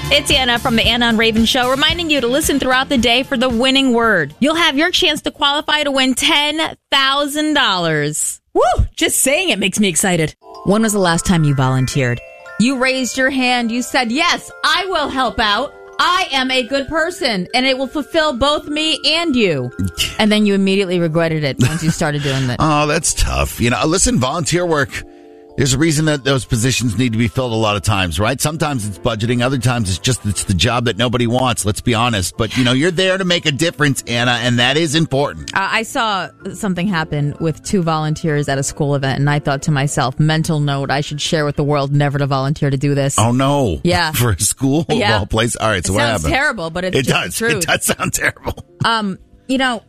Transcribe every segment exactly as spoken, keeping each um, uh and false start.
It's Anna from the Anna and Raven Show, reminding you to listen throughout the day for the winning word. You'll have your chance to qualify to win ten thousand dollars. Woo! Just saying it makes me excited. When was the last time you volunteered? You raised your hand. You said, yes, I will help out. I am a good person, and it will fulfill both me and you. And then you immediately regretted it once you started doing it. Oh, that's tough. You know, listen, volunteer work, there's a reason that those positions need to be filled a lot of times, right? Sometimes it's budgeting. Other times it's just it's the job that nobody wants, let's be honest. But, you know, you're there to make a difference, Anna, and that is important. Uh, I saw something happen with two volunteers at a school event, and I thought to myself, mental note, I should share with the world never to volunteer to do this. Oh, no. Yeah. For a school yeah. of all place? All right, so it what sounds happened? terrible, but it's it just does. the truth. It does sound terrible. Um, you know,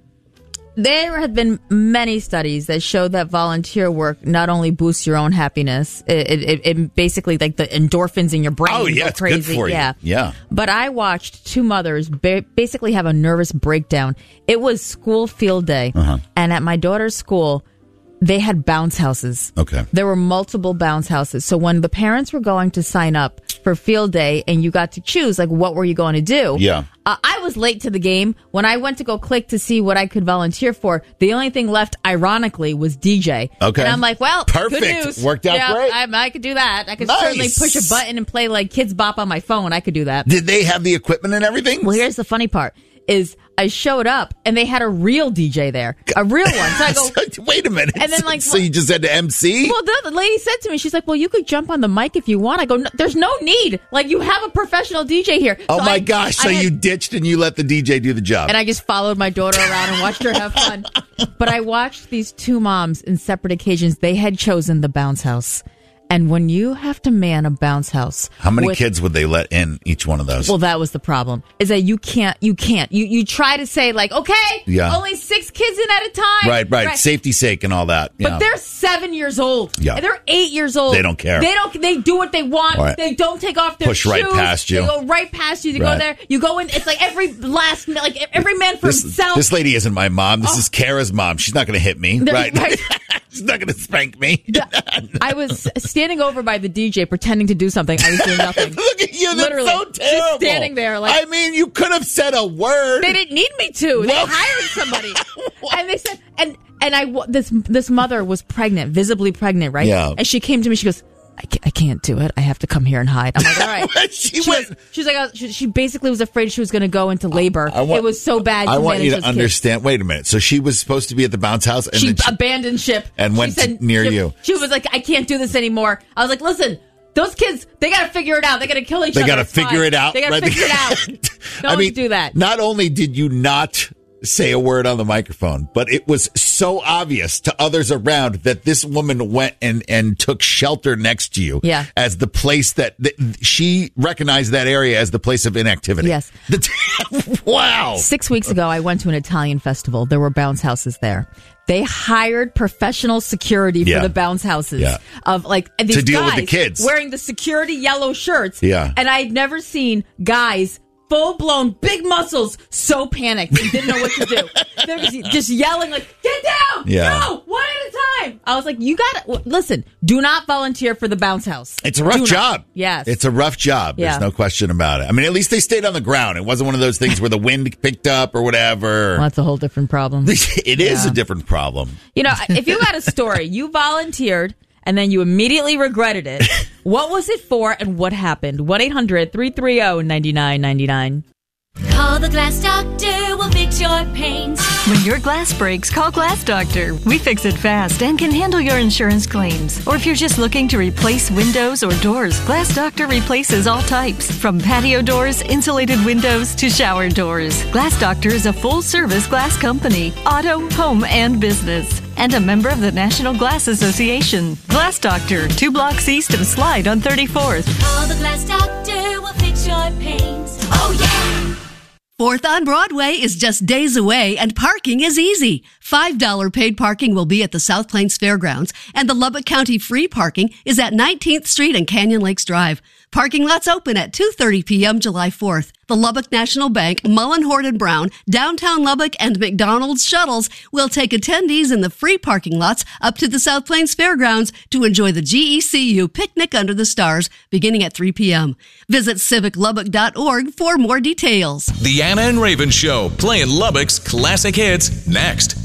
there have been many studies that show that volunteer work not only boosts your own happiness, it, it, it basically like the endorphins in your brain Oh, yeah, go it's crazy. good for you. Yeah, yeah. But I watched two mothers ba- basically have a nervous breakdown. It was school field day, uh-huh. and at my daughter's school, they had bounce houses. Okay. There were multiple bounce houses. So when the parents were going to sign up for field day and you got to choose, like, what were you going to do? Yeah. Uh, I was late to the game. When I went to go click to see what I could volunteer for, the only thing left, ironically, was D J. Okay. And I'm like, well, perfect. Good news. Worked out yeah, great. I, I could do that. I could Nice. certainly push a button and play like Kids Bop on my phone. I could do that. Did they have the equipment and everything? Well, here's the funny part. Is I showed up and they had a real D J there, a real one. So I go, so, wait a minute. And then like, so you just had to M C? Well, the, the lady said to me, she's like, well, you could jump on the mic if you want. I go, no, there's no need. Like, you have a professional D J here. Oh so my I, gosh. So I had, you ditched and you let the D J do the job. And I just followed my daughter around and watched her have fun. But I watched these two moms in separate occasions. They had chosen the bounce house. And when you have to man a bounce house, how many with, kids would they let in each one of those? Well, that was the problem. Is that you can't, you can't. You you try to say like, okay, yeah. only six kids in at a time. Right, right, right. Safety sake and all that. But yeah. they're seven years old. Yeah. They're eight years old. They don't care. They don't. They do what they want. Right. They don't take off their Push shoes. right past you. They go right past you. They right. go there. You go in. It's like every last, like every man for this, himself. This lady isn't my mom. This oh. is Kara's mom. She's not going to hit me. They're, right. right. She's not going to spank me. I was standing over by the D J pretending to do something. I was doing nothing. Look at you. That's Literally, so terrible. just standing there. Like, I mean, you could have said a word. They didn't need me to. They well, hired somebody. And they said, and and I this this mother was pregnant, visibly pregnant, right? Yeah. And she came to me. She goes, I can't, I can't do it. I have to come here and hide. I'm like, all right. she, she, went, was, she was like, uh, she, she basically was afraid she was going to go into labor. I want, it was so bad. To I want you to understand. Kids. Wait a minute. So she was supposed to be at the bounce house, and she, then she abandoned ship and she went said, near she, you. She was like, I can't do this anymore. I was like, listen. Those kids, they got to figure it out. They got to kill each they other. They got to it's figure fine. it out. They got to right? figure it out. Don't I mean, do that. Not only did you not say a word on the microphone, but it was so obvious to others around that this woman went and, and took shelter next to you yeah. as the place that, that she recognized that area as the place of inactivity. Yes. The, wow. Six weeks ago, I went to an Italian festival. There were bounce houses there. They hired professional security for yeah. the bounce houses yeah. of like and these to deal guys with the kids wearing the security yellow shirts. Yeah. And I'd never seen guys full blown big muscles so panicked and didn't know what to do. They were just yelling like, "Get down! Yeah. Go one at a time." I was like, "You got to listen. Do not volunteer for the bounce house. It's a rough do job. Not. Yes, it's a rough job. Yeah. There's no question about it. I mean, at least they stayed on the ground. It wasn't one of those things where the wind picked up or whatever. Well, that's a whole different problem. It is yeah. a different problem. You know, if you had a story, you volunteered and then you immediately regretted it. What was it for and what happened? one eight hundred three three zero nine nine nine nine. Call the Glass Doctor, we'll fix your pains. When your glass breaks, call Glass Doctor. We fix it fast and can handle your insurance claims. Or if you're just looking to replace windows or doors, Glass Doctor replaces all types, from patio doors, insulated windows, to shower doors. Glass Doctor is a full-service glass company, auto, home, and business, and a member of the National Glass Association. Glass Doctor, two blocks east of Slide on thirty-fourth. Call the Glass Doctor, we'll fix your pains. Oh, yeah! Fourth on Broadway is just days away, and parking is easy. five dollars paid parking will be at the South Plains Fairgrounds, and the Lubbock County free parking is at nineteenth Street and Canyon Lakes Drive. Parking lots open at two thirty p.m. July fourth. The Lubbock National Bank, Mullen, Horton, Brown, Downtown Lubbock, and McDonald's shuttles will take attendees in the free parking lots up to the South Plains Fairgrounds to enjoy the G E C U Picnic Under the Stars beginning at three p.m. Visit civic lubbock dot org for more details. The Anna and Raven Show, playing Lubbock's classic hits next.